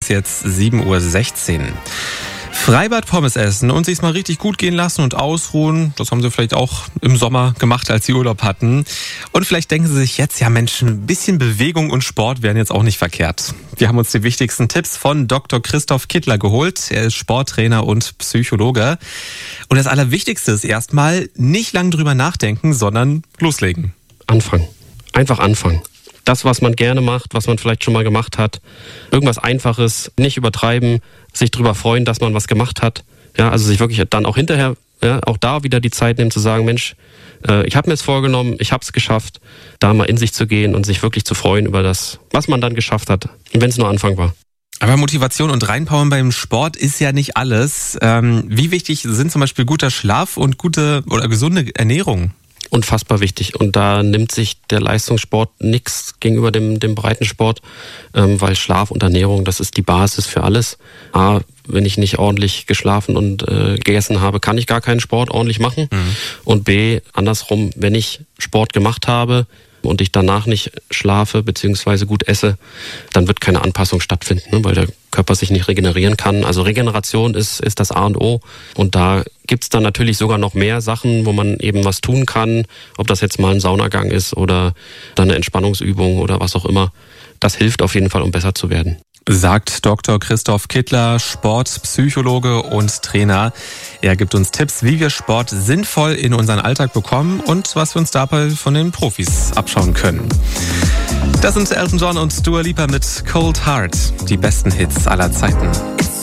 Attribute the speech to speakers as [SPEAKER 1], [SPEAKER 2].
[SPEAKER 1] jetzt 7:16 Uhr. Freibad Pommes essen und sich's mal richtig gut gehen lassen und ausruhen. Das haben Sie vielleicht auch im Sommer gemacht, als Sie Urlaub hatten. Und vielleicht denken Sie sich jetzt, ja Mensch, ein bisschen Bewegung und Sport wären jetzt auch nicht verkehrt. Wir haben uns die wichtigsten Tipps von Dr. Christoph Kittler geholt. Er ist Sporttrainer und Psychologe. Und das Allerwichtigste ist erstmal nicht lang drüber nachdenken, sondern loslegen.
[SPEAKER 2] Anfangen. Einfach anfangen. Das, was man gerne macht, was man vielleicht schon mal gemacht hat. Irgendwas Einfaches, nicht übertreiben, sich drüber freuen, dass man was gemacht hat. Ja, also sich wirklich dann auch hinterher, ja, auch da wieder die Zeit nehmen zu sagen, Mensch, ich habe mir es vorgenommen, ich habe es geschafft, da mal in sich zu gehen und sich wirklich zu freuen über das, was man dann geschafft hat, wenn es nur Anfang war.
[SPEAKER 1] Aber Motivation und Reinpowern beim Sport ist ja nicht alles. Wie wichtig sind zum Beispiel guter Schlaf und gute oder gesunde Ernährung?
[SPEAKER 2] Unfassbar wichtig. Und da nimmt sich der Leistungssport nichts gegenüber dem Breitensport, weil Schlaf und Ernährung, das ist die Basis für alles. A, wenn ich nicht ordentlich geschlafen und gegessen habe, kann ich gar keinen Sport ordentlich machen. Mhm. Und B, andersrum, wenn ich Sport gemacht habe und ich danach nicht schlafe bzw. gut esse, dann wird keine Anpassung stattfinden, ne, weil der Körper sich nicht regenerieren kann. Also Regeneration ist das A und O. Und da gibt's dann natürlich sogar noch mehr Sachen, wo man eben was tun kann. Ob das jetzt mal ein Saunagang ist oder dann eine Entspannungsübung oder was auch immer. Das hilft auf jeden Fall, um besser zu werden.
[SPEAKER 1] Sagt Dr. Christoph Kittler, Sportpsychologe und Trainer. Er gibt uns Tipps, wie wir Sport sinnvoll in unseren Alltag bekommen und was wir uns dabei von den Profis abschauen können. Das sind Elton John und Dua Lipa mit Cold Heart, die besten Hits aller Zeiten.